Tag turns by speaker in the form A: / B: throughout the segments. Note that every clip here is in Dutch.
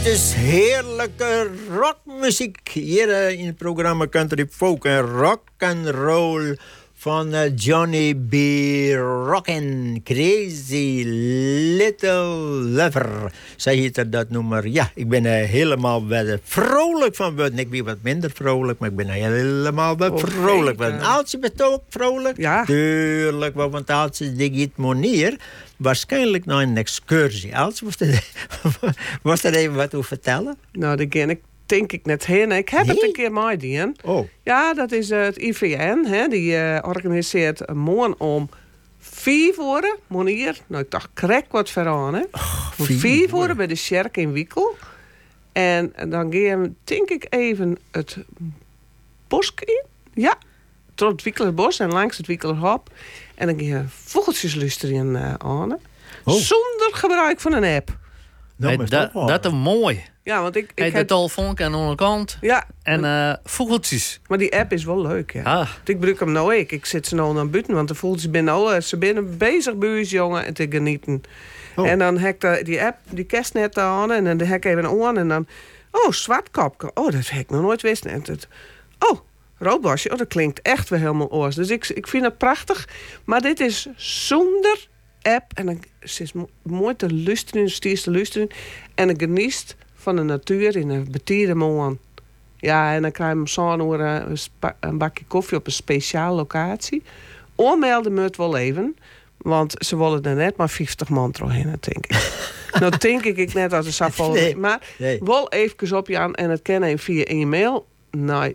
A: Het is heerlijke rockmuziek hier in het programma Country Folk en Rock and Roll van Johnny B. Rockin' Crazy Little Lover. Zij heet er dat nummer. Ja, ik ben helemaal vrolijk van worden. Ik ben wat minder vrolijk, maar ik ben helemaal vrolijk van. Aaltje bent ook vrolijk?
B: Ja.
A: Tuurlijk, want Aaltje die gaat manier waarschijnlijk naar een excursie. Aaltje, was er even wat over vertellen?
B: Nou, daar ken ik denk ik net heen. Ik heb het een keer meegedaan.
A: Oh.
B: Ja, dat is het IVN. Hè, die organiseert morgen om 4 uur. Monier. Nou, ik dacht, krek wat veraan. Hè. Om 4 uur bij de Sjerk in Wiekel. En dan ga je, denk ik, even het bos in. Ja, tot het Wiekelerbos en langs het Wiekelerhop. En dan ga je vogeltjes luisteren aan.
A: Oh.
B: Zonder gebruik van een app.
A: Nou,
C: dat is mooi.
B: Ja, want ik
C: de telefoon aan de onderkant.
B: Ja.
C: En vogeltjes.
B: Maar die app is wel leuk, ja.
C: Ah.
B: Want ik gebruik hem nou ook. Ik zit ze nou aan buiten, want de vogeltjes ze binnen bezig buis, jongen, en te genieten. Oh. En dan hek die app, die kerst net aan, en dan hek even aan, en dan... Oh, zwartkopje. Oh, dat heb ik nog nooit wist. En roodbosje. Oh, dat klinkt echt weer helemaal oors. Dus ik vind het prachtig. Maar dit is zonder app. En dan is het mooi te luisteren. En dan geniest van de natuur in een betierde molen. Ja, en dan krijg je hem zo'n een bakje koffie op een speciale locatie. Oormelden moet wel even. Want ze willen er net maar 50 man doorheen, denk ik. Nou, denk ik net dat het zou vallen.
A: Nee,
B: maar wel even op je aan. En het kan even via e-mail naar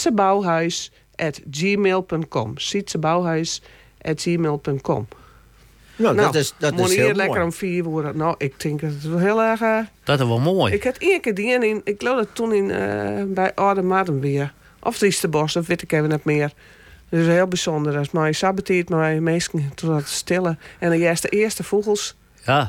B: sietsebouwhuis@gmail.com. sietsebouwhuis@gmail.com.
A: Nou, dat is heel
B: lekker
A: mooi.
B: om 4 uur. Nou, ik denk dat het wel heel erg...
C: Dat is wel mooi.
B: Ik had één keer die in... Ik geloof dat toen bij Oude Madden weer. Of Driesterbos, of weet ik even net meer. Dat is heel bijzonder. Dat is mij saboteert mij meestal toen dat stille. En dan juist de eerste vogels.
C: Ja.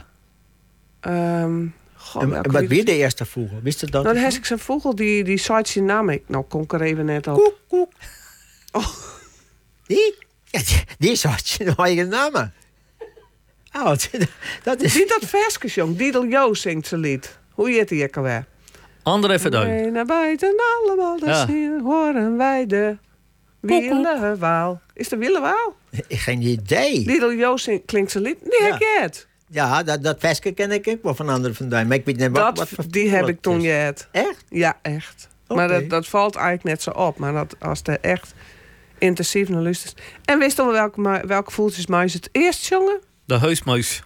A: Wat weer de eerste vogel? Wist je dat?
B: Nou, dan heb ik zo'n vogel die zei zijn naam. Nou, kon ik er even net op.
A: Koek, koek. Oh. Die? Ja, die zei zijn eigen naam. Oh, dat is...
B: Zie dat versjes, jong. Didel Jo zingt zijn lied. Hoe heet die ook alweer?
C: André Verduin.
B: Nee, naar buiten allemaal te zien, horen wij de Wielerwaal. Is de Wielerwaal?
A: Geen idee.
B: Didel Jo klinkt zijn lied. Die heb je het.
A: Ja, dat versje ken ik wel van André Verduin. Maar ik weet niet wat
B: die heb ik toen het.
A: Echt?
B: Ja, echt.
A: Okay.
B: Maar dat valt eigenlijk net zo op. Maar dat, als er echt intensief naar luistert. En wist al welke voeltjes muis het eerst, jongen?
C: De heusmuis.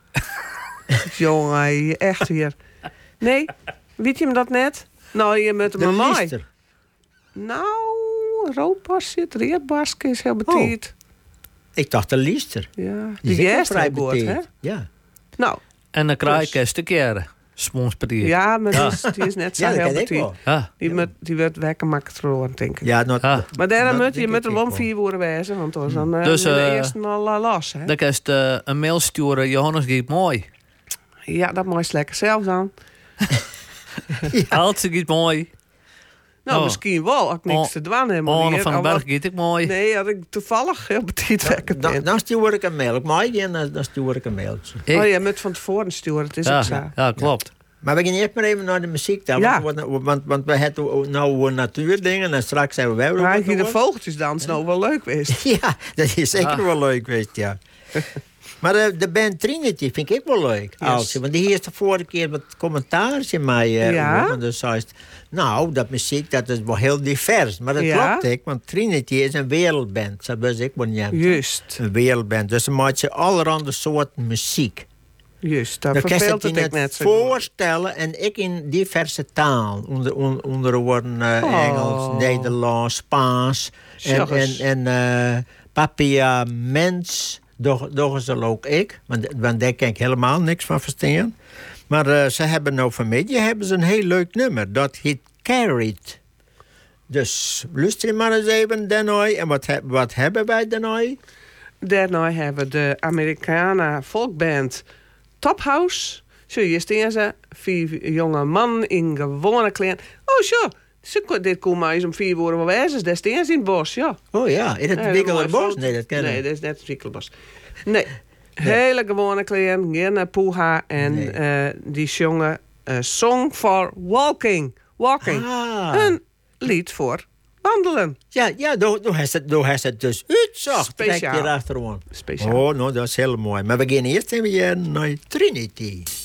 B: Jongen, echt weer. Nee, weet je hem dat net? Nou, je met hem mooi. Nou, roodbasje, het reerbaske is heel betiert.
A: Oh. Ik dacht de liester.
B: Ja,
A: die
B: is vrij goed, hè?
A: Ja.
B: Nou.
C: En dan krijg ik een stukje sponspartier.
B: Ja, maar die is net zo heel betiert.
C: Ja.
B: Die wordt wekken makkelijk, denk ik.
A: Ja,
B: maar daarom moet je met de om 4 uur wezen, want dan
C: dus,
B: de eerste al los. Hè?
C: Dan kan je een mail sturen, Johannes giet mooi.
B: Ja, dat mag je lekker zelf aan.
C: Altijd giet mooi.
B: Nou, misschien wel, als ik niks te doen heb.
C: Arne van den Berg giet ik mooi.
B: Nee, had ik toevallig heel betiert wekken.
A: Dan stuur ik een mail. Ik mag je en dan stuur ik een mailtje.
B: Oh, je moet van tevoren sturen, het is ook zo.
C: Ja, klopt.
A: Ja. Maar we gaan eerst maar even naar de muziek dan.
B: Ja.
A: Want we hebben nou natuurdingen en straks zijn we weer...
B: Maar je de vogeltjes dansen nou wel leuk geweest.
A: Ja, dat is zeker wel leuk geweest, ja. Maar de band Trinity vind ik wel leuk. Yes. Want die heeft de vorige keer wat commentaars in mij. Want dus zei nou, dat muziek dat is wel heel divers. Maar dat klopt ik, want Trinity is een wereldband. Dat was ik wel niet.
B: Juist.
A: Een wereldband. Dus dan maak je allerhande soorten muziek.
B: Juist,
A: dat verveelt het ik net voorstellen en ik in diverse taal. Onder woorden Engels, Nederlands, Spaans en Papiaments. Doch ze ook ik, want daar kan ik helemaal niks van verstaan. Maar ze hebben nou vanmiddag een heel leuk nummer. Dat heet Carried. Dus luister maar eens even daarna. En wat hebben wij daarna?
B: Daarna hebben we de Amerikaanse folkband Top House. Zo, hier staan ze. 4 jonge mannen in gewone kleding. Oh, zo. Dit komt maar eens om 4 uur wel wijzen. Daar staan ze in het bos, ja.
A: Oh ja, in het Wikkelenbos? Nee, dat ken ik.
B: Nee, dat is net het Wikkelenbos. Nee, hele gewone kleding. Geen poeha. En die jongen Song for Walking.
A: Ah.
B: Een lied voor wandelen.
A: Ja, door heeft het dus uitzocht.
B: Speciaal.
A: Kijk hier achterom.
B: Speciaal.
A: Oh, nou, dat is heel mooi. Maar we gaan eerst even naar Trinity.